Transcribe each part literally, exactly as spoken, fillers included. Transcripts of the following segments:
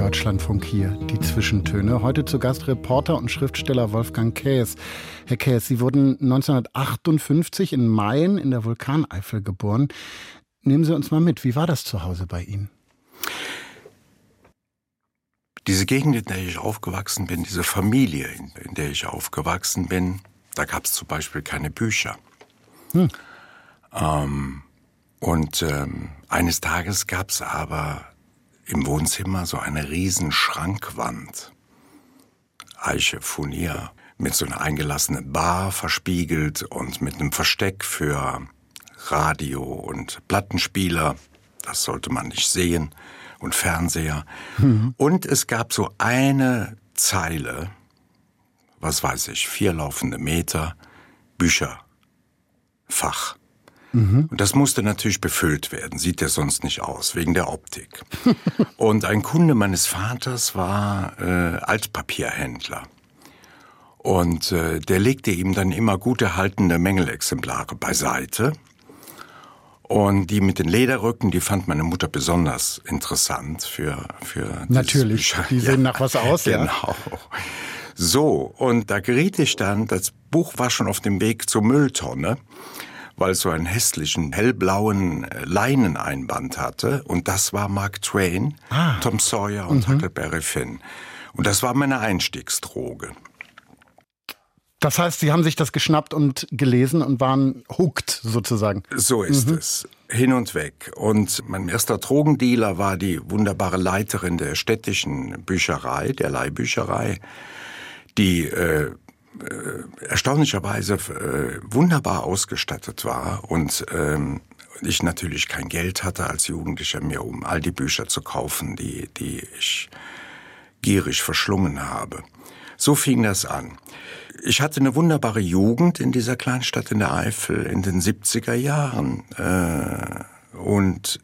Deutschlandfunk hier, die Zwischentöne. Heute zu Gast Reporter und Schriftsteller Wolfgang Kaes. Herr Kaes, Sie wurden neunzehnhundertachtundfünfzig in Mayen in der Vulkaneifel geboren. Nehmen Sie uns mal mit, wie war das zu Hause bei Ihnen? Diese Gegend, in der ich aufgewachsen bin, diese Familie, in der ich aufgewachsen bin, da gab es zum Beispiel keine Bücher. Hm. Ähm, und ähm, eines Tages gab es aber im Wohnzimmer so eine riesen Schrankwand. Eiche, Furnier, mit so einer eingelassenen Bar verspiegelt und mit einem Versteck für Radio und Plattenspieler. Das sollte man nicht sehen. Und Fernseher. Mhm. Und es gab so eine Zeile, was weiß ich, vier laufende Meter, Bücherfach. Mhm. Und das musste natürlich befüllt werden, sieht ja sonst nicht aus, wegen der Optik. Und ein Kunde meines Vaters war äh, Altpapierhändler. Und äh, der legte ihm dann immer gut erhaltene Mängelexemplare beiseite. Und die mit den Lederrücken, die fand meine Mutter besonders interessant für für natürlich, Bücher. Die sehen ja, nach was aus, genau. Ja. So, und da geriet ich dann, das Buch war schon auf dem Weg zur Mülltonne, weil es so einen hässlichen, hellblauen Leineneinband hatte. Und das war Mark Twain, ah. Tom Sawyer und mhm. Huckleberry Finn. Und das war meine Einstiegsdroge. Das heißt, Sie haben sich das geschnappt und gelesen und waren hooked sozusagen. So ist mhm. es. Hin und weg. Und mein erster Drogendealer war die wunderbare Leiterin der städtischen Bücherei, der Leihbücherei, die äh, äh, erstaunlicherweise äh, wunderbar ausgestattet war und ähm, ich natürlich kein Geld hatte als Jugendlicher mehr, um all die Bücher zu kaufen, die, die ich gierig verschlungen habe. So fing das an. Ich hatte eine wunderbare Jugend in dieser Kleinstadt in der Eifel in den siebziger Jahren äh, und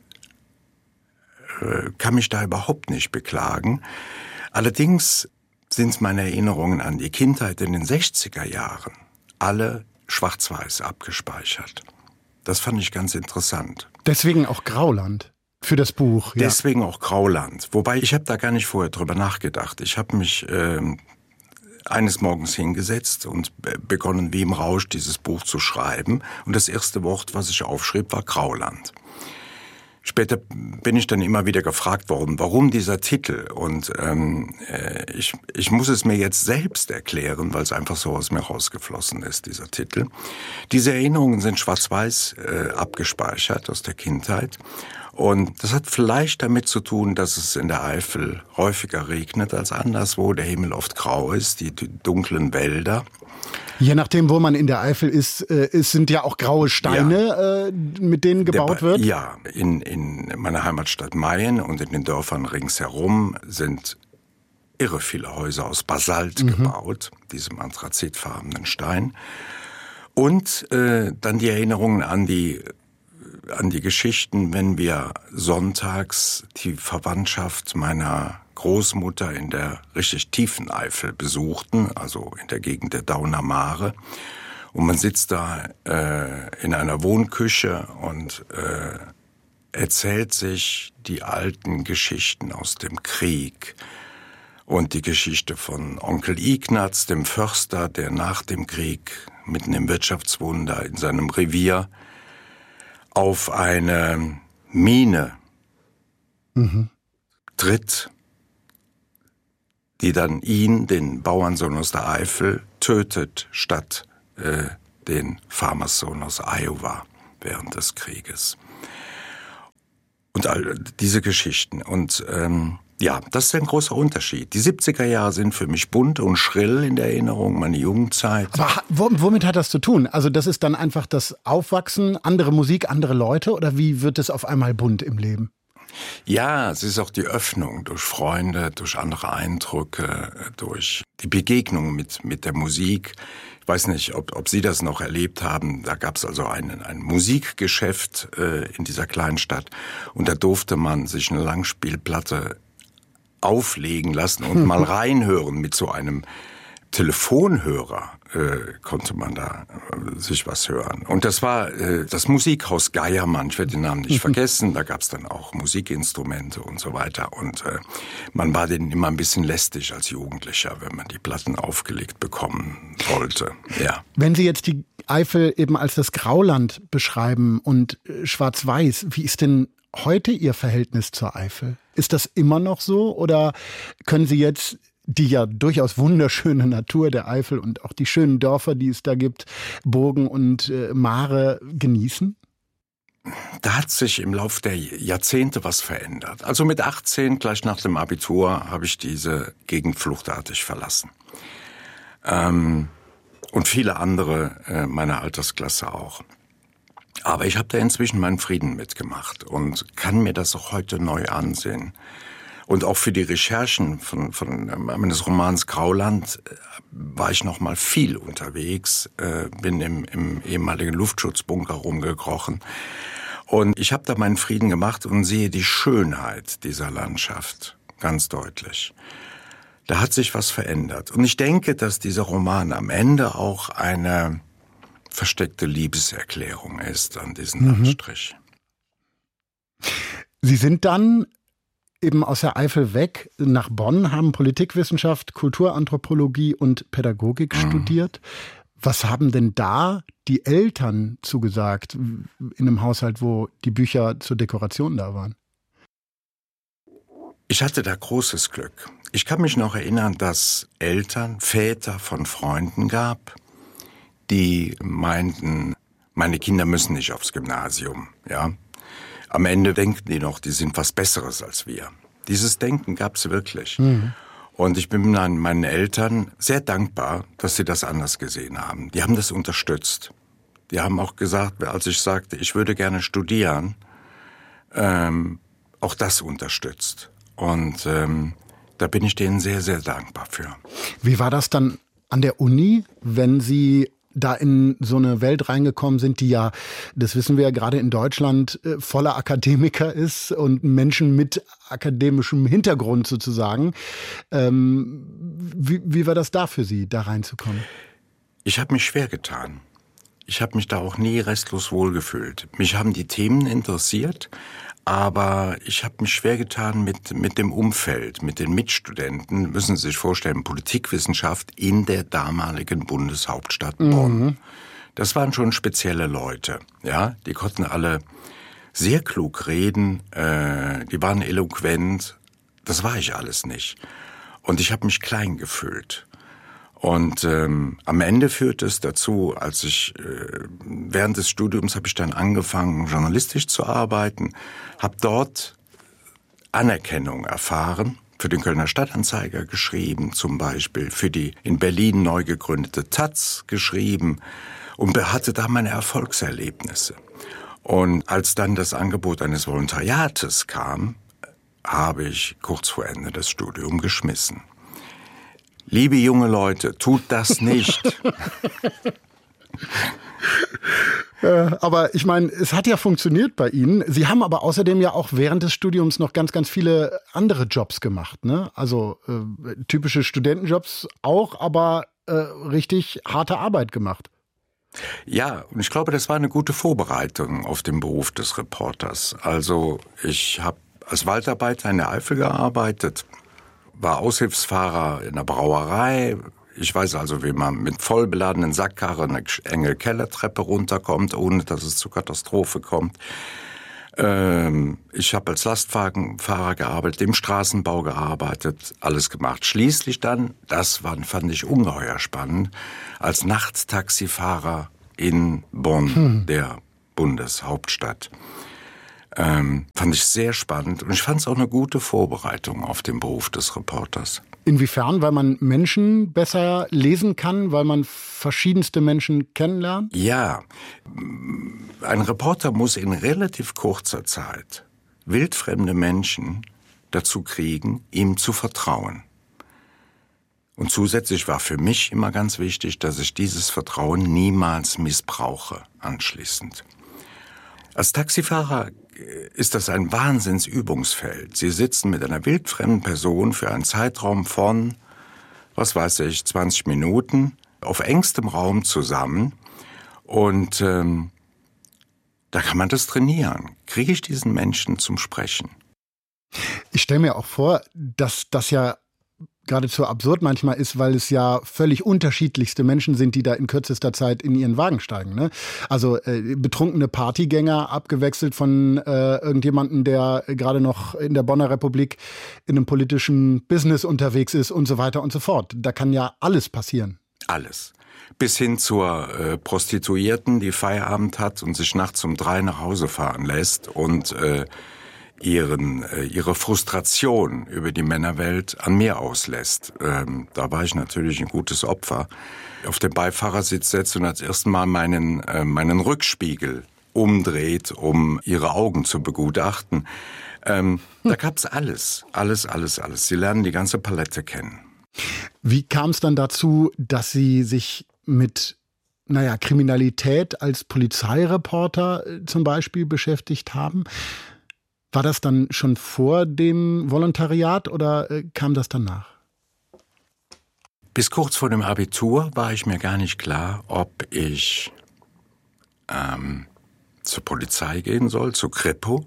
äh, kann mich da überhaupt nicht beklagen. Allerdings sind meine Erinnerungen an die Kindheit in den sechziger Jahren alle schwarz-weiß abgespeichert. Das fand ich ganz interessant. Deswegen auch Grauland für das Buch. Ja. Deswegen auch Grauland. Wobei, ich habe da gar nicht vorher drüber nachgedacht. Ich habe mich äh, eines Morgens hingesetzt und begonnen, wie im Rausch, dieses Buch zu schreiben. Und das erste Wort, was ich aufschrieb, war Grauland. Später bin ich dann immer wieder gefragt worden, warum dieser Titel? Und ähm, ich, ich muss es mir jetzt selbst erklären, weil es einfach so aus mir rausgeflossen ist, dieser Titel. Diese Erinnerungen sind schwarz-weiß äh, abgespeichert aus der Kindheit. Und das hat vielleicht damit zu tun, dass es in der Eifel häufiger regnet als anderswo, der Himmel oft grau ist, die, die dunklen Wälder. Je nachdem, wo man in der Eifel ist, äh, es sind ja auch graue Steine, ja. äh, mit denen gebaut der, wird. Ja, in, in meiner Heimatstadt Mayen und in den Dörfern ringsherum sind irre viele Häuser aus Basalt mhm. gebaut, diesem anthrazitfarbenen Stein. Und äh, dann die Erinnerungen an die an die Geschichten, wenn wir sonntags die Verwandtschaft meiner Großmutter in der richtig tiefen Eifel besuchten, also in der Gegend der Dauner Mare. Und man sitzt da äh, in einer Wohnküche und äh, erzählt sich die alten Geschichten aus dem Krieg. Und die Geschichte von Onkel Ignaz, dem Förster, der nach dem Krieg mitten im Wirtschaftswunder in seinem Revier auf eine Mine mhm. tritt, die dann ihn, den Bauernsohn aus der Eifel, tötet, statt äh, den Farmerssohn aus Iowa während des Krieges. Und all diese Geschichten. Und ähm, ja, das ist ein großer Unterschied. Die siebziger Jahre sind für mich bunt und schrill in der Erinnerung, meine Jugendzeit. Aber womit hat das zu tun? Also das ist dann einfach das Aufwachsen, andere Musik, andere Leute, oder wie wird es auf einmal bunt im Leben? Ja, es ist auch die Öffnung durch Freunde, durch andere Eindrücke, durch die Begegnung mit mit der Musik. Ich weiß nicht, ob ob Sie das noch erlebt haben. Da gab es also ein, ein Musikgeschäft äh, in dieser kleinen Stadt und da durfte man sich eine Langspielplatte auflegen lassen und mal reinhören mit so einem Telefonhörer äh, konnte man da äh, sich was hören. Und das war äh, das Musikhaus Geiermann, ich werde den Namen nicht vergessen, da gab es dann auch Musikinstrumente und so weiter. Und äh, man war denen immer ein bisschen lästig als Jugendlicher, wenn man die Platten aufgelegt bekommen wollte. Ja. Wenn Sie jetzt die Eifel eben als das Grauland beschreiben und äh, schwarz-weiß, wie ist denn heute Ihr Verhältnis zur Eifel? Ist das immer noch so oder können Sie jetzt die ja durchaus wunderschöne Natur der Eifel und auch die schönen Dörfer, die es da gibt, Burgen und äh, Mare genießen? Da hat sich im Laufe der Jahrzehnte was verändert. Also mit achtzehn, gleich nach dem Abitur, habe ich diese Gegend fluchtartig verlassen. Ähm, und viele andere äh, meiner Altersklasse auch. Aber ich habe da inzwischen meinen Frieden mitgemacht und kann mir das auch heute neu ansehen. Und auch für die Recherchen von, von meines Romans Grauland war ich noch mal viel unterwegs, äh, bin im, im ehemaligen Luftschutzbunker rumgekrochen. Und ich habe da meinen Frieden gemacht und sehe die Schönheit dieser Landschaft ganz deutlich. Da hat sich was verändert. Und ich denke, dass dieser Roman am Ende auch eine versteckte Liebeserklärung ist an diesen Mhm. Landstrich. Sie sind dann eben aus der Eifel weg nach Bonn, haben Politikwissenschaft, Kulturanthropologie und Pädagogik Mhm. studiert. Was haben denn da die Eltern zugesagt in einem Haushalt, wo die Bücher zur Dekoration da waren? Ich hatte da großes Glück. Ich kann mich noch erinnern, dass Eltern, Väter von Freunden gab, die meinten, meine Kinder müssen nicht aufs Gymnasium, ja. Am Ende denken die noch, die sind was Besseres als wir. Dieses Denken gab's wirklich. Mhm. Und ich bin meinen Eltern sehr dankbar, dass sie das anders gesehen haben. Die haben das unterstützt. Die haben auch gesagt, als ich sagte, ich würde gerne studieren, ähm, auch das unterstützt. Und ähm, da bin ich denen sehr, sehr dankbar für. Wie war das dann an der Uni, wenn Sie da in so eine Welt reingekommen sind, die ja, das wissen wir ja gerade in Deutschland, voller Akademiker ist und Menschen mit akademischem Hintergrund sozusagen. Ähm, wie, wie war das da für Sie, da reinzukommen? Ich habe mich schwer getan. Ich habe mich da auch nie restlos wohlgefühlt. Mich haben die Themen interessiert, aber ich habe mich schwer getan mit mit dem Umfeld, mit den Mitstudenten. Müssen Sie sich vorstellen, Politikwissenschaft in der damaligen Bundeshauptstadt Bonn. Mhm. Das waren schon spezielle Leute, ja. Die konnten alle sehr klug reden, äh, die waren eloquent. Das war ich alles nicht. Und ich habe mich klein gefühlt. Und ähm, am Ende führte es dazu, als ich äh, während des Studiums habe ich dann angefangen, journalistisch zu arbeiten, habe dort Anerkennung erfahren, für den Kölner Stadtanzeiger geschrieben, zum Beispiel für die in Berlin neu gegründete Taz geschrieben und hatte da meine Erfolgserlebnisse. Und als dann das Angebot eines Volontariates kam, habe ich kurz vor Ende das Studium geschmissen. Liebe junge Leute, tut das nicht. Aber ich meine, es hat ja funktioniert bei Ihnen. Sie haben aber außerdem ja auch während des Studiums noch ganz, ganz viele andere Jobs gemacht, ne? Also äh, typische Studentenjobs auch, aber äh, richtig harte Arbeit gemacht. Ja, und ich glaube, das war eine gute Vorbereitung auf den Beruf des Reporters. Also ich habe als Waldarbeiter in der Eifel gearbeitet, war Aushilfsfahrer in der Brauerei. Ich weiß also, wie man mit voll beladenen Sackkarren eine enge Kellertreppe runterkommt, ohne dass es zur Katastrophe kommt. Ähm, ich habe als Lastwagenfahrer gearbeitet, im Straßenbau gearbeitet, alles gemacht. Schließlich dann, das war, fand ich ungeheuer spannend, als Nachttaxifahrer in Bonn, hm. der Bundeshauptstadt. Ähm, fand ich sehr spannend und ich fand es auch eine gute Vorbereitung auf den Beruf des Reporters. Inwiefern? Weil man Menschen besser lesen kann, weil man verschiedenste Menschen kennenlernt? Ja, ein Reporter muss in relativ kurzer Zeit wildfremde Menschen dazu kriegen, ihm zu vertrauen. Und zusätzlich war für mich immer ganz wichtig, dass ich dieses Vertrauen niemals missbrauche anschließend. Als Taxifahrer ist das ein Wahnsinnsübungsfeld. Sie sitzen mit einer wildfremden Person für einen Zeitraum von was weiß ich, zwanzig Minuten auf engstem Raum zusammen. Und ähm, da kann man das trainieren. Kriege ich diesen Menschen zum Sprechen? Ich stelle mir auch vor, dass das ja geradezu absurd manchmal ist, weil es ja völlig unterschiedlichste Menschen sind, die da in kürzester Zeit in ihren Wagen steigen. Ne? Also äh, betrunkene Partygänger, abgewechselt von äh, irgendjemandem, der gerade noch in der Bonner Republik in einem politischen Business unterwegs ist und so weiter und so fort. Da kann ja alles passieren. Alles. Bis hin zur äh, Prostituierten, die Feierabend hat und sich nachts um drei nach Hause fahren lässt und äh, ihren äh, ihre Frustration über die Männerwelt an mir auslässt. Ähm, da war ich natürlich ein gutes Opfer. Auf den Beifahrersitz setzt und als erstes Mal meinen äh, meinen Rückspiegel umdreht, um ihre Augen zu begutachten. Ähm, hm. Da gab's alles, alles, alles, alles. Sie lernen die ganze Palette kennen. Wie kam es dann dazu, dass Sie sich mit, naja, Kriminalität als Polizeireporter äh, zum Beispiel beschäftigt haben? War das dann schon vor dem Volontariat oder äh, kam das danach? Bis kurz vor dem Abitur war ich mir gar nicht klar, ob ich ähm, zur Polizei gehen soll, zur Kripo.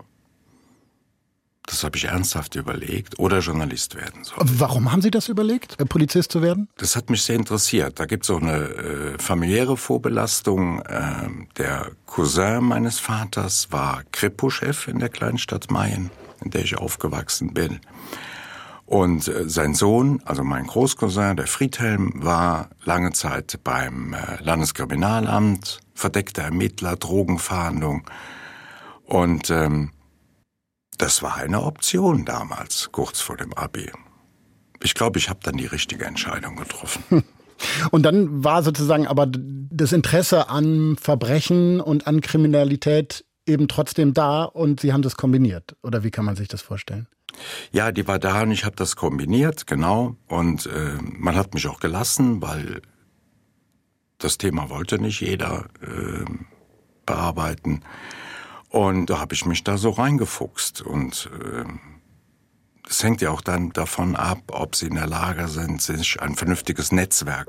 Das habe ich ernsthaft überlegt, oder Journalist werden soll. Warum haben Sie das überlegt, Polizist zu werden? Das hat mich sehr interessiert. Da gibt es auch eine äh, familiäre Vorbelastung. Äh, der Cousin meines Vaters war Kripo-Chef in der Kleinstadt Mayen, in der ich aufgewachsen bin. Und äh, sein Sohn, also mein Großcousin, der Friedhelm, war lange Zeit beim äh, Landeskriminalamt, verdeckter Ermittler, Drogenfahndung. Und ähm, das war eine Option damals, kurz vor dem Abi. Ich glaube, ich habe dann die richtige Entscheidung getroffen. Und dann war sozusagen aber das Interesse an Verbrechen und an Kriminalität eben trotzdem da und Sie haben das kombiniert. Oder wie kann man sich das vorstellen? Ja, die war da und ich habe das kombiniert, genau. Und äh, man hat mich auch gelassen, weil das Thema wollte nicht jeder äh, bearbeiten. Und da habe ich mich da so reingefuchst. Und es äh, hängt ja auch dann davon ab, ob sie in der Lage sind, sich ein vernünftiges Netzwerk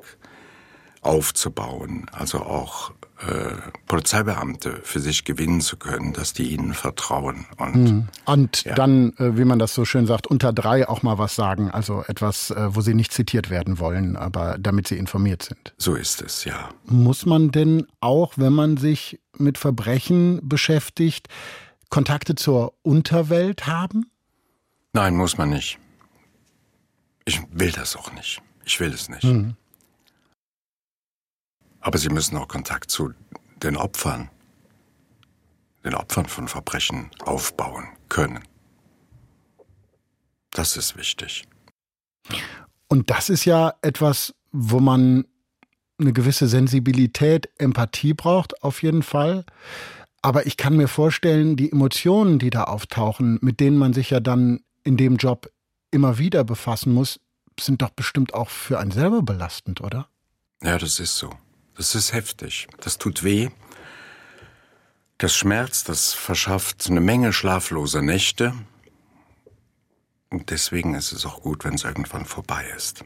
aufzubauen. Also auch äh, Polizeibeamte für sich gewinnen zu können, dass die ihnen vertrauen. Und, hm. und ja. dann, äh, wie man das so schön sagt, unter drei auch mal was sagen. Also etwas, äh, wo sie nicht zitiert werden wollen, aber damit sie informiert sind. So ist es, ja. Muss man denn auch, wenn man sich mit Verbrechen beschäftigt, Kontakte zur Unterwelt haben? Nein, muss man nicht. Ich will das auch nicht. Ich will es nicht. Hm. Aber sie müssen auch Kontakt zu den Opfern, den Opfern von Verbrechen aufbauen können. Das ist wichtig. Und das ist ja etwas, wo man eine gewisse Sensibilität, Empathie braucht, auf jeden Fall. Aber ich kann mir vorstellen, die Emotionen, die da auftauchen, mit denen man sich ja dann in dem Job immer wieder befassen muss, sind doch bestimmt auch für einen selber belastend, oder? Ja, das ist so. Das ist heftig. Das tut weh. Das schmerzt, das verschafft eine Menge schlafloser Nächte. Und deswegen ist es auch gut, wenn es irgendwann vorbei ist.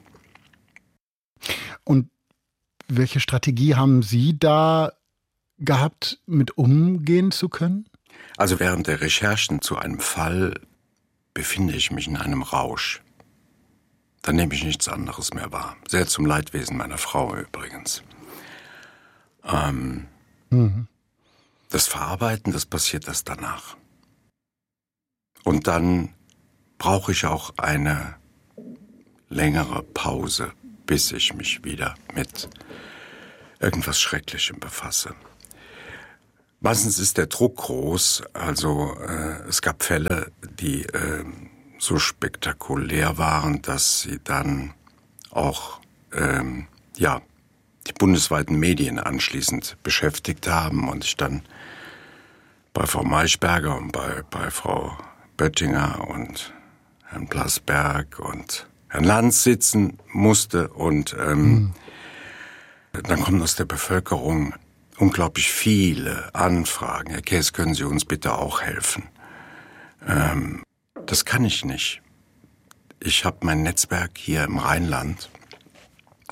Und welche Strategie haben Sie da gehabt, mit umgehen zu können? Also während der Recherchen zu einem Fall befinde ich mich in einem Rausch. Da nehme ich nichts anderes mehr wahr. Sehr zum Leidwesen meiner Frau übrigens. Ähm, mhm. Das Verarbeiten, das passiert erst danach. Und dann brauche ich auch eine längere Pause, bis ich mich wieder mit irgendwas Schrecklichem befasse. Meistens ist der Druck groß, also äh, es gab Fälle, die äh, so spektakulär waren, dass sie dann auch ähm, ja die bundesweiten Medien anschließend beschäftigt haben und ich dann bei Frau Maischberger und bei, bei Frau Böttinger und Herrn Blasberg und Herrn Lanz sitzen musste und ähm, mhm. dann kommen aus der Bevölkerung unglaublich viele Anfragen. Herr Käs, können Sie uns bitte auch helfen? Ähm, das kann ich nicht. Ich habe mein Netzwerk hier im Rheinland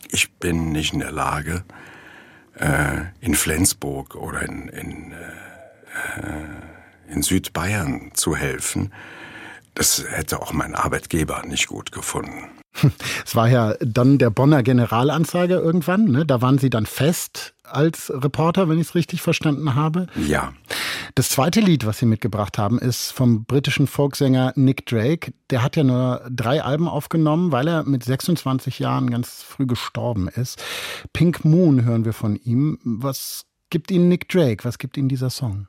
ich bin nicht in der Lage, äh, in Flensburg oder in, in, äh, in Südbayern zu helfen. Das hätte auch mein Arbeitgeber nicht gut gefunden. Es war ja dann der Bonner Generalanzeiger irgendwann, ne? Da waren Sie dann fest als Reporter, wenn ich es richtig verstanden habe. Ja. Das zweite Lied, was Sie mitgebracht haben, ist vom britischen Folksänger Nick Drake. Der hat ja nur drei Alben aufgenommen, weil er mit sechsundzwanzig Jahren ganz früh gestorben ist. Pink Moon hören wir von ihm. Was gibt Ihnen Nick Drake? Was gibt Ihnen dieser Song?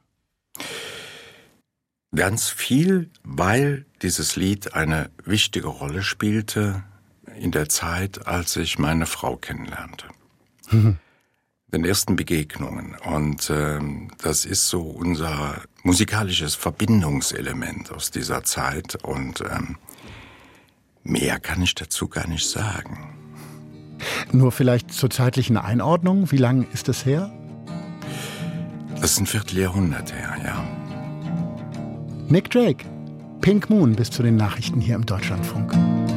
Ganz viel, weil dieses Lied eine wichtige Rolle spielte in der Zeit, als ich meine Frau kennenlernte. Mhm. Den ersten Begegnungen. Und ähm, das ist so unser musikalisches Verbindungselement aus dieser Zeit. Und ähm, mehr kann ich dazu gar nicht sagen. Nur vielleicht zur zeitlichen Einordnung. Wie lang ist das her? Das ist ein Vierteljahrhundert her, ja. Nick Drake, Pink Moon bis zu den Nachrichten hier im Deutschlandfunk.